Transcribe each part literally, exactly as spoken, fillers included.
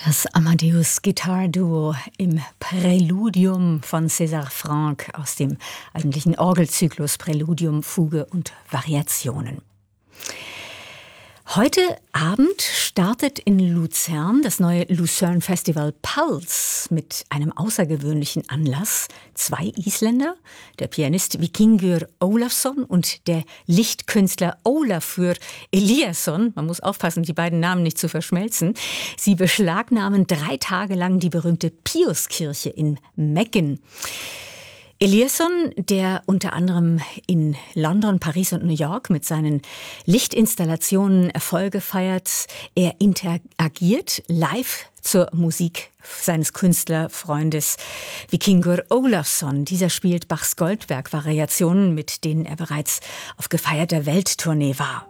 Das Amadeus Guitar Duo im Präludium von César Franck aus dem eigentlichen Orgelzyklus Präludium, Fuge und Variationen. Heute Abend startet in Luzern das neue Lucerne Festival Pulse mit einem außergewöhnlichen Anlass. Zwei Isländer, der Pianist Víkingur Ólafsson und der Lichtkünstler Ólafur Eliasson, man muss aufpassen, die beiden Namen nicht zu verschmelzen, sie beschlagnahmen drei Tage lang die berühmte Piuskirche in Meggen. Eliasson, der unter anderem in London, Paris und New York mit seinen Lichtinstallationen Erfolge feiert, er interagiert live zur Musik seines Künstlerfreundes Víkingur Ólafsson. Dieser spielt Bachs Goldberg-Variationen, mit denen er bereits auf gefeierter Welttournee war.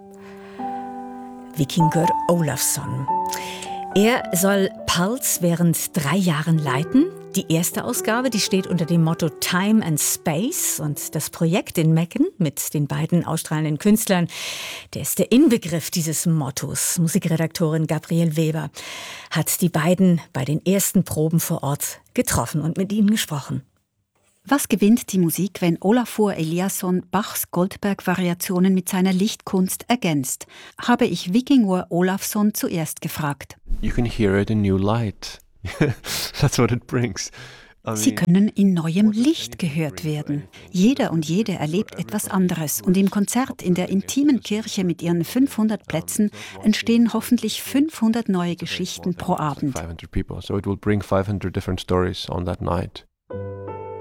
Víkingur Ólafsson. Er soll Pulse während drei Jahren leiten. Die erste Ausgabe, die steht unter dem Motto Time and Space, und das Projekt in Meggen mit den beiden ausstrahlenden Künstlern, der ist der Inbegriff dieses Mottos. Musikredaktorin Gabriele Weber hat die beiden bei den ersten Proben vor Ort getroffen und mit ihnen gesprochen. Was gewinnt die Musik, wenn Ólafur Eliasson Bachs Goldberg-Variationen mit seiner Lichtkunst ergänzt? Habe ich Víkingur Ólafsson zuerst gefragt. You can hear it in new light. That's what it brings. I mean, Sie können in neuem Licht gehört werden. Jeder und jede erlebt etwas anderes. Und im Konzert in der intimen Kirche mit ihren fünfhundert Plätzen entstehen hoffentlich fünfhundert neue Geschichten pro Abend. five hundred people, so it will bring five hundred different stories on that night.